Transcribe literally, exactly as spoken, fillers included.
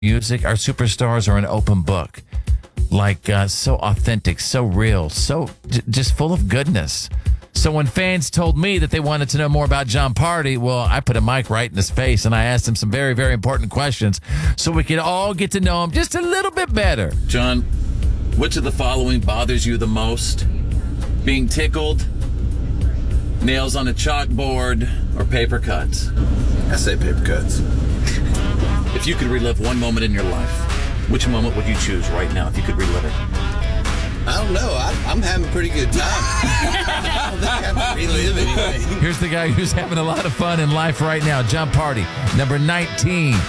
music, our superstars are an open book. Like, uh, so authentic, so real, so j- just full of goodness. So when fans told me that they wanted to know more about Jon Pardi, well, I put a mic right in his face and I asked him some very, very important questions so we could all get to know him just a little bit better. Jon, which of the following bothers you the most? Being tickled, nails on a chalkboard, or paper cuts? I say paper cuts. If you could relive one moment in your life, which moment would you choose right now if you could relive it? I don't know. I, I'm having a pretty good time. I don't think I have to relive anything. Here's the guy who's having a lot of fun in life right now, Jon Pardi, number nineteen.